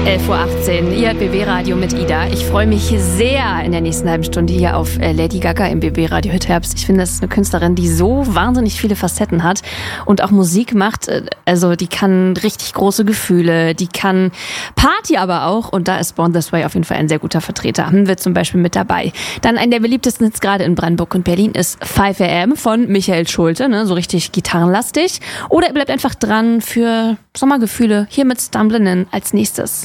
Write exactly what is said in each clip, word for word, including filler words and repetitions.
elf Uhr achtzehn, ihr B B-Radio mit Ida. Ich freue mich sehr in der nächsten halben Stunde hier auf Lady Gaga im B B-Radio Hit Herbst. Ich finde, das ist eine Künstlerin, die so wahnsinnig viele Facetten hat und auch Musik macht. Also die kann richtig große Gefühle, die kann Party aber auch. Und da ist Born This Way auf jeden Fall ein sehr guter Vertreter. Haben wir zum Beispiel mit dabei. Dann einen der beliebtesten Hits gerade in Brandenburg und Berlin ist five a m von Michael Schulte, ne? So richtig gitarrenlastig. Oder ihr bleibt einfach dran für Sommergefühle hier mit Stumblin' als nächstes.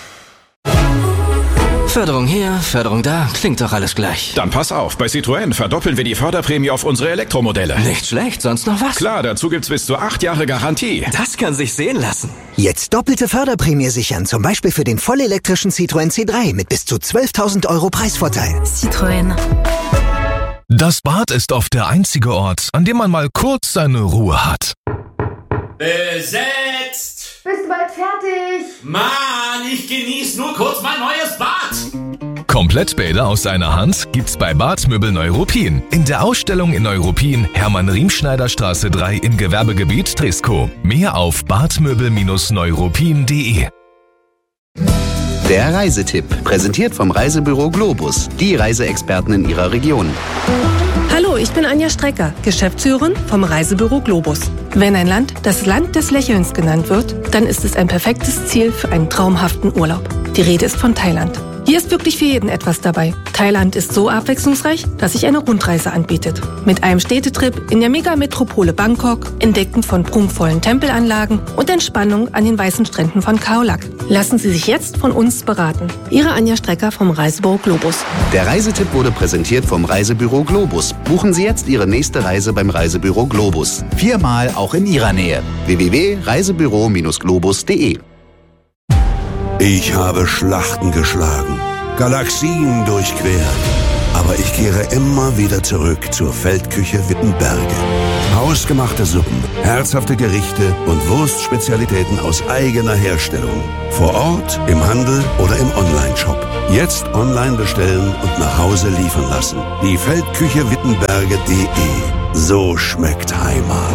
Förderung hier, Förderung da, klingt doch alles gleich. Dann pass auf, bei Citroën verdoppeln wir die Förderprämie auf unsere Elektromodelle. Nicht schlecht, sonst noch was? Klar, dazu gibt's bis zu acht Jahre Garantie. Das kann sich sehen lassen. Jetzt doppelte Förderprämie sichern, zum Beispiel für den vollelektrischen Citroën C drei mit bis zu zwölftausend Euro Preisvorteil. Citroën. Das Bad ist oft der einzige Ort, an dem man mal kurz seine Ruhe hat. Besetzt! Bist du bald fertig? Mann, ich genieße nur kurz mein neues Bad. Komplettbäder aus einer Hand gibt's bei Badmöbel Neuruppin. In der Ausstellung in Neuruppin, Hermann-Riemschneider-Straße drei im Gewerbegebiet Triskow. Mehr auf badmöbel Bindestrich neuruppin punkt de. Der Reisetipp, präsentiert vom Reisebüro Globus, die Reiseexperten in Ihrer Region. Hallo, ich bin Anja Strecker, Geschäftsführerin vom Reisebüro Globus. Wenn ein Land das Land des Lächelns genannt wird, dann ist es ein perfektes Ziel für einen traumhaften Urlaub. Die Rede ist von Thailand. Hier ist wirklich für jeden etwas dabei. Thailand ist so abwechslungsreich, dass sich eine Rundreise anbietet. Mit einem Städtetrip in der Megametropole Bangkok, Entdecken von prunkvollen Tempelanlagen und Entspannung an den weißen Stränden von Khao Lak. Lassen Sie sich jetzt von uns beraten. Ihre Anja Strecker vom Reisebüro Globus. Der Reisetipp wurde präsentiert vom Reisebüro Globus. Buchen Sie jetzt Ihre nächste Reise beim Reisebüro Globus. Viermal auch in Ihrer Nähe. w w w punkt reisebüro Bindestrich globus punkt de. Ich habe Schlachten geschlagen, Galaxien durchquert, aber ich kehre immer wieder zurück zur Feldküche Wittenberge. Hausgemachte Suppen, herzhafte Gerichte und Wurstspezialitäten aus eigener Herstellung. Vor Ort, im Handel oder im Onlineshop. Jetzt online bestellen und nach Hause liefern lassen. Die Feldküche Wittenberge punkt de. So schmeckt Heimat.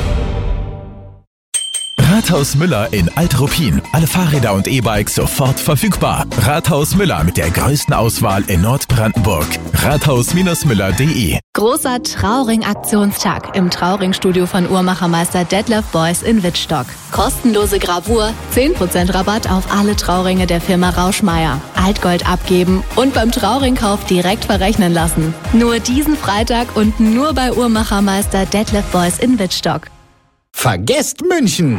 Rathaus Müller in Alt-Ruppin. Alle Fahrräder und E-Bikes sofort verfügbar. Rathaus Müller mit der größten Auswahl in Nordbrandenburg. rathaus Müller punkt de. Großer Trauring-Aktionstag im Trauring-Studio von Uhrmachermeister Detlef Beuys in Wittstock. Kostenlose Gravur, zehn Prozent Rabatt auf alle Trauringe der Firma Rauschmeier. Altgold abgeben und beim Trauringkauf direkt verrechnen lassen. Nur diesen Freitag und nur bei Uhrmachermeister Detlef Beuys in Wittstock. Vergesst München!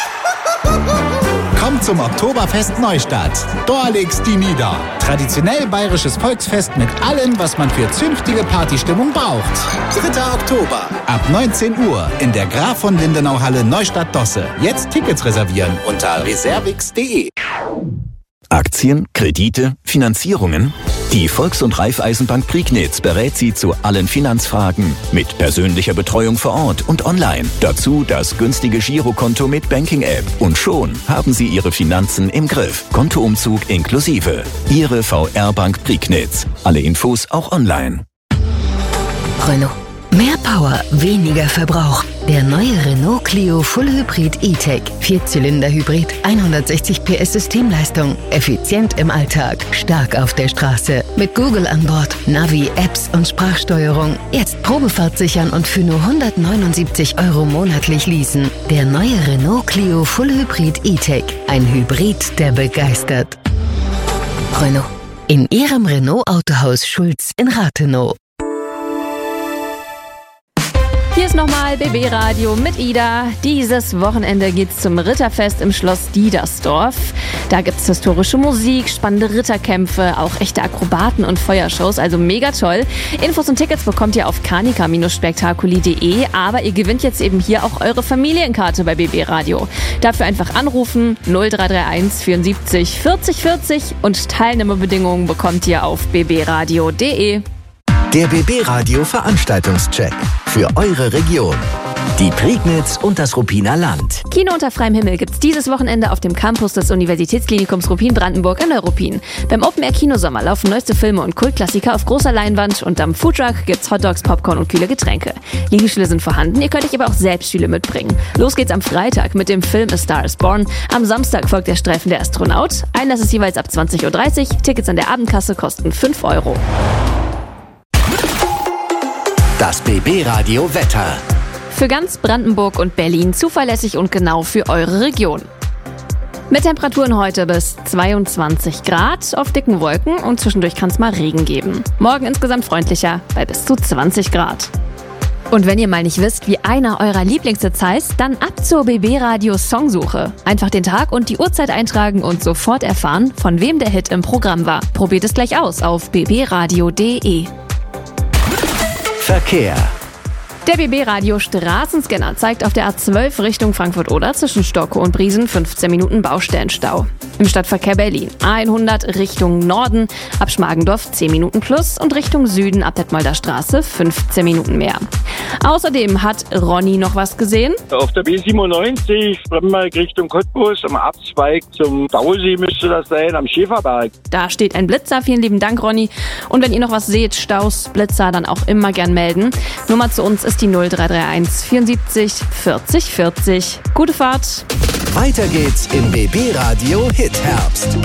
Kommt zum Oktoberfest Neustadt. Da legst die nieder. Traditionell bayerisches Volksfest mit allem, was man für zünftige Partystimmung braucht. dritter Oktober. Ab neunzehn Uhr in der Graf von Lindenau Halle Neustadt-Dosse. Jetzt Tickets reservieren unter reservix punkt de. Aktien, Kredite, Finanzierungen? Die Volks- und Raiffeisenbank Prignitz berät Sie zu allen Finanzfragen mit persönlicher Betreuung vor Ort und online. Dazu das günstige Girokonto mit Banking-App. Und schon haben Sie Ihre Finanzen im Griff. Kontoumzug inklusive. Ihre V R-Bank Prignitz. Alle Infos auch online. Renault. Mehr Power, weniger Verbrauch. Der neue Renault Clio Full Hybrid E-Tech. Vierzylinder-Hybrid, hundertsechzig P S Systemleistung. Effizient im Alltag, stark auf der Straße. Mit Google an Bord, Navi, Apps und Sprachsteuerung. Jetzt Probefahrt sichern und für nur hundertneunundsiebzig Euro monatlich leasen. Der neue Renault Clio Full Hybrid E-Tech. Ein Hybrid, der begeistert. Renault. In Ihrem Renault-Autohaus Schulz in Rathenow. Hier ist nochmal B B-Radio mit Ida. Dieses Wochenende geht's zum Ritterfest im Schloss Diedersdorf. Da gibt's historische Musik, spannende Ritterkämpfe, auch echte Akrobaten und Feuershows, also mega toll. Infos und Tickets bekommt ihr auf kanika Bindestrich spektakuli punkt de, aber ihr gewinnt jetzt eben hier auch eure Familienkarte bei B B-Radio. Dafür einfach anrufen null drei drei eins vierundsiebzig vierzig vierzig und Teilnahmebedingungen bekommt ihr auf b b radio punkt de. Der B B-Radio Veranstaltungscheck für eure Region. Die Prignitz und das Ruppiner Land. Kino unter freiem Himmel gibt's dieses Wochenende auf dem Campus des Universitätsklinikums Ruppin-Brandenburg in Neuruppin. Beim Open-Air-Kinosommer laufen neueste Filme und Kultklassiker auf großer Leinwand und am Foodtruck gibt's Hotdogs, Popcorn und kühle Getränke. Liegestühle sind vorhanden, ihr könnt euch aber auch selbst Stühle mitbringen. Los geht's am Freitag mit dem Film A Star is Born. Am Samstag folgt der Streifen Der Astronaut. Einlass ist jeweils ab zwanzig Uhr dreißig. Tickets an der Abendkasse kosten fünf Euro. Das B B-Radio Wetter. Für ganz Brandenburg und Berlin zuverlässig und genau für eure Region. Mit Temperaturen heute bis zweiundzwanzig Grad auf dicken Wolken und zwischendurch kann es mal Regen geben. Morgen insgesamt freundlicher bei bis zu zwanzig Grad. Und wenn ihr mal nicht wisst, wie einer eurer Lieblingshits heißt, dann ab zur B B-Radio Songsuche. Einfach den Tag und die Uhrzeit eintragen und sofort erfahren, von wem der Hit im Programm war. Probiert es gleich aus auf b b radio punkt d e. Verkehr. Der B B-Radio Straßenscanner zeigt auf der A zwölf Richtung Frankfurt-Oder zwischen Stockow und Briesen fünfzehn Minuten Baustellenstau. Im Stadtverkehr Berlin A hundert Richtung Norden ab Schmargendorf zehn Minuten plus und Richtung Süden ab Detmolder Straße fünfzehn Minuten mehr. Außerdem hat Ronny noch was gesehen. Auf der B siebenundneunzig, Bremberg Richtung Cottbus, am Abzweig zum Stausee müsste das sein, am Schäferberg. Da steht ein Blitzer, vielen lieben Dank, Ronny. Und wenn ihr noch was seht, Staus, Blitzer, dann auch immer gern melden. Nummer zu uns ist die null drei drei eins vierundsiebzig vierzig vierzig. Gute Fahrt. Weiter geht's im B B-Radio Hit Herbst.